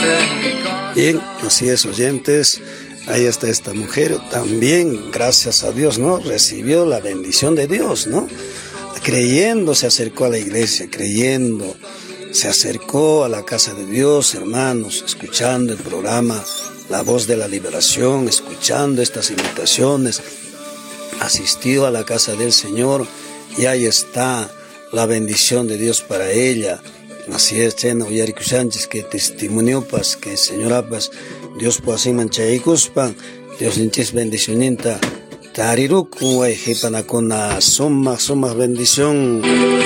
Bien, así es, oyentes. Ahí está esta mujer, también, gracias a Dios, ¿no? Recibió la bendición de Dios, ¿no? Creyendo se acercó a la iglesia, creyendo se acercó a la casa de Dios, hermanos, escuchando el programa La Voz de la Liberación, escuchando estas invitaciones, asistió a la casa del Señor y ahí está la bendición de Dios para ella. Así es, Chena Uyariku Sánchez, que testimonio, pues, que Señora, pues, Dios pues así manchaikuspan, Dios hinchis bendicioninta, tariruku, guayjipanakuna, suma bendición.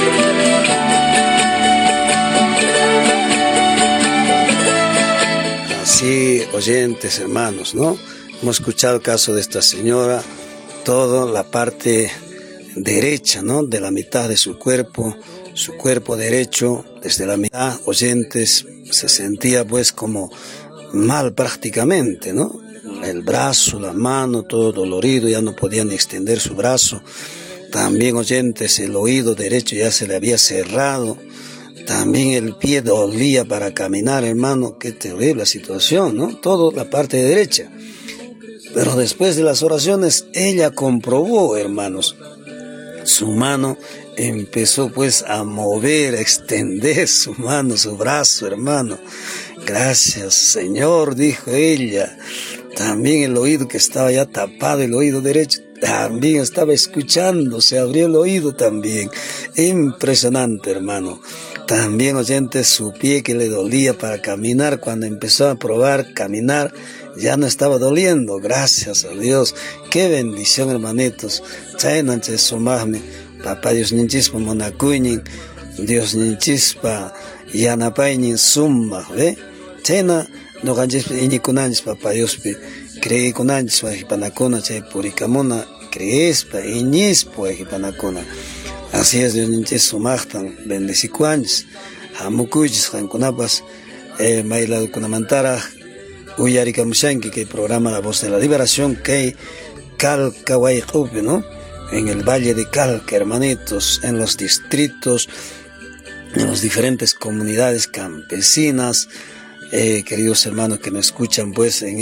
Así, oyentes, hermanos, ¿no? Hemos escuchado el caso de esta señora, toda la parte derecha, ¿no? De la mitad de su cuerpo derecho, desde la mitad, oyentes, se sentía pues como mal prácticamente, ¿no? El brazo, la mano, todo dolorido, ya no podía ni extender su brazo. También, oyentes, el oído derecho ya se le había cerrado. También el pie dolía para caminar, hermano. Qué terrible situación, ¿no? Todo la parte derecha. Pero después de las oraciones, ella comprobó, hermanos, su mano empezó pues a mover, a extender su mano, su brazo, hermano. Gracias, Señor, dijo ella. También el oído que estaba ya tapado, el oído derecho, también estaba escuchando, se abrió el oído también. Impresionante, hermano. También, oyentes, su pie que le dolía para caminar, cuando empezó a probar caminar, ya no estaba doliendo. Gracias a Dios. Qué bendición, hermanitos. Chaynanche sumahmi, papá Dios ninchispa monakuinin, Dios ninchispa yanapaynin sumah, ¿ve? Chayna no ganchis iñikunanchis, papá Dios pi, cree kunanchis wajipanakuna, chay purikamuna, creespa, iñispa wajipanakuna. Así es, Dios ninchispa sumahtan, bendecicuanchis, hamukuchis, hankunapas, mailadukunamantara, uyarikamushanki, que programa La Voz de la Liberación, que Calca Guaycupi, ¿no? En el Valle de Calca, hermanitos, en los distritos, en las diferentes comunidades campesinas, queridos hermanos que nos escuchan, pues, en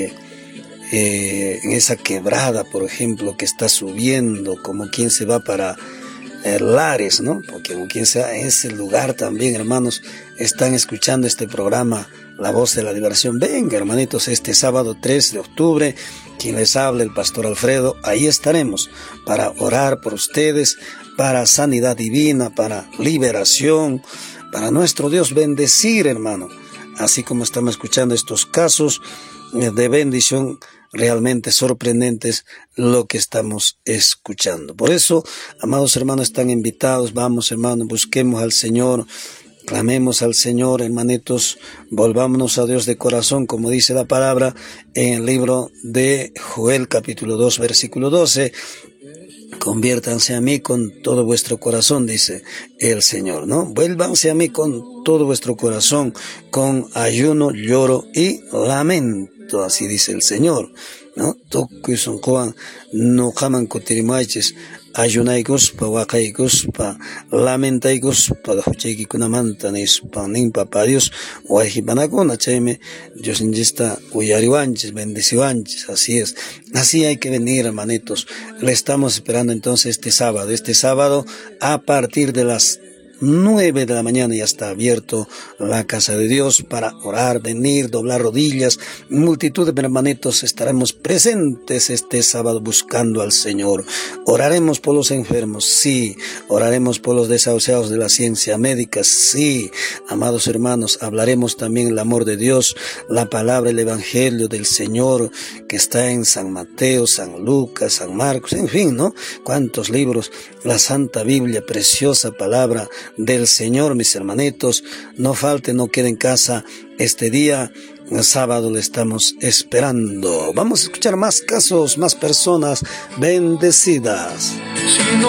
esa quebrada, por ejemplo, que está subiendo, como quien se va para Lares, ¿no? Porque como quien sea, en ese lugar también, hermanos, están escuchando este programa, La Voz de la Liberación. Venga, hermanitos, este sábado 3 de octubre, quien les habla, el pastor Alfredo, ahí estaremos para orar por ustedes, para sanidad divina, para liberación, para nuestro Dios bendecir, hermano. Así como estamos escuchando estos casos de bendición realmente sorprendentes, lo que estamos escuchando. Por eso, amados hermanos, están invitados. Vamos, hermanos, busquemos al Señor, clamemos al Señor, hermanitos, volvámonos a Dios de corazón, como dice la palabra en el libro de Joel, capítulo 2, versículo 12. Conviértanse a mí con todo vuestro corazón, dice el Señor, ¿no? Vuélvanse a mí con todo vuestro corazón, con ayuno, lloro y lamento, así dice el Señor, ¿no? Toku son koan no jaman kotirimaiches, ayunaiguspa, wakaiguspa, lamentaiguspa, huchaykikunamanta nispa, nin papá Dios, wajhipanakuna, chayme, Dios injista, uyariwanches, bendeciwanches, así es. Así hay que venir, hermanitos. Le estamos esperando entonces este sábado, a partir de las 9 de la mañana ya está abierto la casa de Dios para orar, venir, doblar rodillas. Multitud de hermanitos estaremos presentes este sábado buscando al Señor. Oraremos por los enfermos, sí. Oraremos por los desahuciados de la ciencia médica, sí. Amados hermanos, hablaremos también el amor de Dios, la palabra, el evangelio del Señor que está en San Mateo, San Lucas, San Marcos, en fin, ¿no? Cuántos libros, la Santa Biblia, preciosa palabra del Señor, mis hermanitos. No falte, no quede en casa este día. El sábado le estamos esperando. Vamos a escuchar más casos, más personas bendecidas.